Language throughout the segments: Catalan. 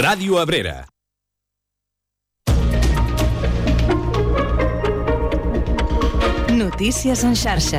Ràdio Abrera. Notícies en xarxa.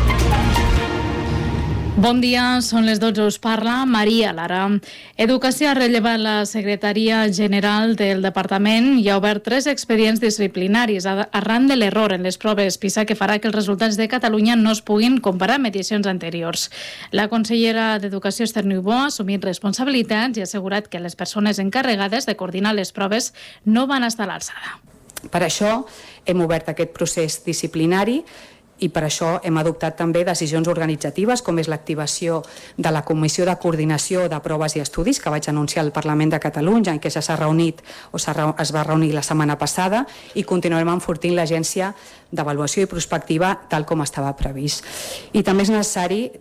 Bon dia, són les 12, us parla Maria Lara. Educació ha rellevat la Secretaria General del Departament i ha obert 3 expedients disciplinaris arran de l'error en les proves PISA que farà que els resultats de Catalunya no es puguin comparar amb edicions anteriors. La consellera d'Educació Esther Niubó ha assumit responsabilitats i ha assegurat que les persones encarregades de coordinar les proves no van estar a l'alçada. Per això hem obert aquest procés disciplinari i per això hem adoptat també decisions organitzatives, com és l'activació de la Comissió de Coordinació de Proves i Estudis, que vaig anunciar al Parlament de Catalunya i que ja s'ha reunit o es va reunir la setmana passada, i continuarem enfortint l'Agència d'Avaluació i Prospectiva tal com estava previst. I també és necessari,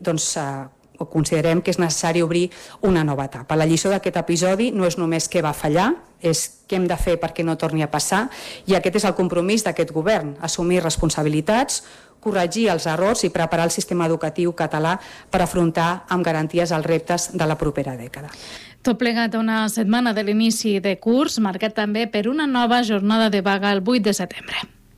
o considerem que és necessari obrir una nova etapa. La lliçó d'aquest episodi no és només què va fallar, és què hem de fer perquè no torni a passar, i aquest és el compromís d'aquest govern, assumir responsabilitats, corregir els errors i preparar el sistema educatiu català per afrontar amb garanties els reptes de la propera dècada. Tot plegat a una setmana de l'inici de curs, marcat també per una nova jornada de vaga el 8 de setembre.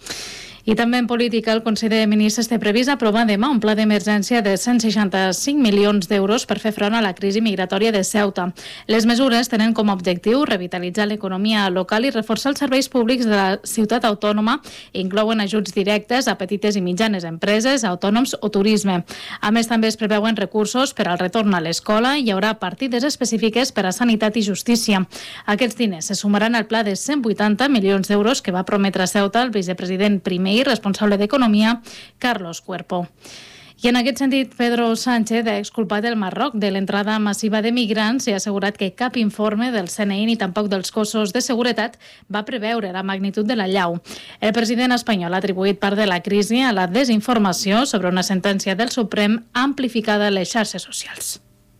I també en política, el Consell de Ministres té previst aprovar demà un pla d'emergència de 165 milions d'euros per fer front a la crisi migratòria de Ceuta. Les mesures tenen com a objectiu revitalitzar l'economia local i reforçar els serveis públics de la ciutat autònoma i inclouen ajuts directes a petites i mitjanes empreses, autònoms o turisme. A més, també es preveuen recursos per al retorn a l'escola i hi haurà partides específiques per a sanitat i justícia. Aquests diners se sumaran al pla de 180 milions d'euros que va prometre a Ceuta el vicepresident primer i responsable d'Economia, Carlos Cuerpo. I en aquest sentit, Pedro Sánchez ha exculpat el Marroc de l'entrada massiva de migrants i ha assegurat que cap informe del CNI ni tampoc dels cossos de seguretat va preveure la magnitud de l'allau. El president espanyol ha atribuït part de la crisi a la desinformació sobre una sentència del Suprem amplificada a les xarxes socials.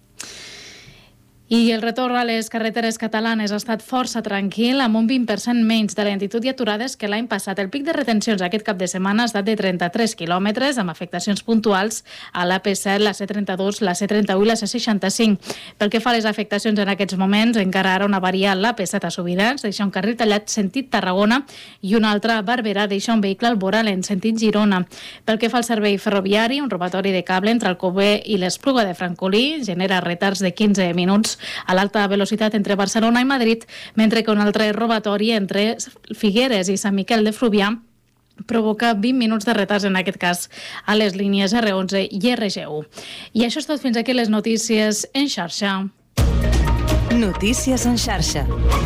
I el retorn a les carreteres catalanes ha estat força tranquil, amb un 20% menys de lentitud i aturades que l'any passat. El pic de retencions aquest cap de setmana ha estat de 33 quilòmetres, amb afectacions puntuals a l'AP7, la C32, la C31 i la C65. Pel que fa a les afectacions en aquests moments, encara ara una avaria a l'AP7 a Subirats, deixa un carril tallat sentit Tarragona i una altra a Barberà deixa un vehicle al voral en sentit Girona. Pel que fa al servei ferroviari, un robatori de cable entre Alcover i l'Espluga de Francolí genera retards de 15 minuts a l'alta velocitat entre Barcelona i Madrid, mentre que un altre robatori entre Figueres i Sant Miquel de Fluvià provoca 20 minuts de retards, en aquest cas, a les línies R11 i RG1. I això és tot, fins aquí les notícies en xarxa. Notícies en xarxa.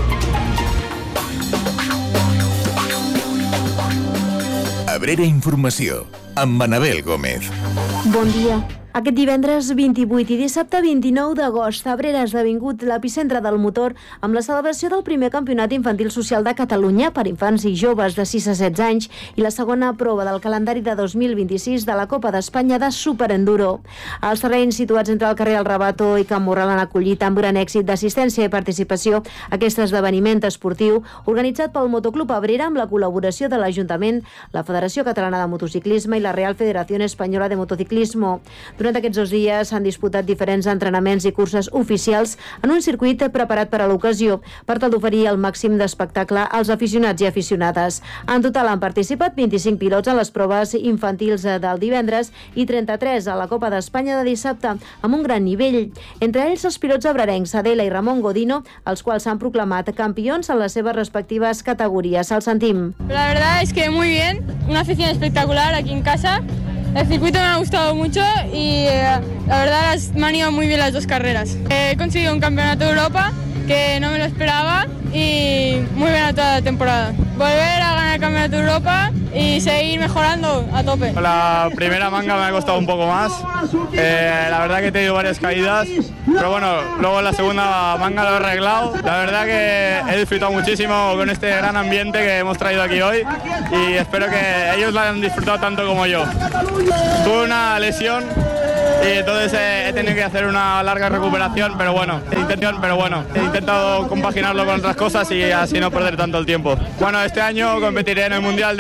Abrera Informació, amb Anabel Gómez. Bon dia. Aquest divendres 28 i dissabte 29 d'agost, Abrera ha esdevingut l'epicentre del motor amb la celebració del primer campionat infantil social de Catalunya per infants i joves de 6 a 16 anys i la segona prova del calendari de 2026 de la Copa d'Espanya de Superenduro. Els terrenys situats entre el carrer El Rabato i Can Morral han acollit amb gran èxit d'assistència i participació aquest esdeveniment esportiu organitzat pel Motoclub Abrera amb la col·laboració de l'Ajuntament, la Federació Catalana de Motociclisme i la Real Federación Española de Motociclismo. Durant aquests 2 dies s'han disputat diferents entrenaments i curses oficials en un circuit preparat per a l'ocasió, per tal d'oferir el màxim d'espectacle als aficionats i aficionades. En total han participat 25 pilots en les proves infantils del divendres i 33 a la Copa d'Espanya de dissabte, amb un gran nivell. Entre ells els pilots abrerencs Adela i Ramon Godino, els quals s'han proclamat campions en les seves respectives categories. El sentim. La verdad es que muy bien, una afición espectacular aquí en casa. El circuito me ha gustado mucho y la verdad me han ido muy bien las 2 carreras. He conseguido un campeonato de Europa que no me lo esperaba y muy buena toda la temporada. Volver a ganar el campeonato de Europa y seguir mejorando a tope. La primera manga me ha costado un poco más, la verdad que he tenido varias caídas, pero bueno, luego la segunda manga lo he arreglado. La verdad que he disfrutado muchísimo con este gran ambiente que hemos traído aquí hoy y espero que ellos lo hayan disfrutado tanto como yo. Tuve una lesión y entonces he tenido que hacer una larga recuperación, pero bueno, he intentado compaginarlo con otras cosas y así no perder tanto el tiempo. Bueno, este año competiré en el Mundial